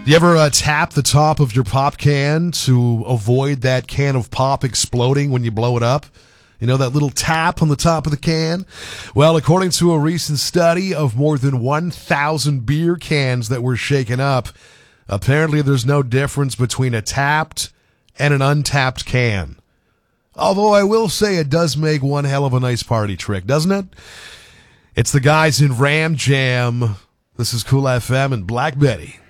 Do you ever tap the top of your pop can to avoid that can of pop exploding when you blow it up? You know, that little tap on the top of the can? Well, according to a recent study of more than 1,000 beer cans that were shaken up, apparently there's no difference between a tapped and an untapped can. Although I will say it does make one hell of a nice party trick, doesn't it? It's the guys in Ram Jam. This is Cool FM and Black Betty.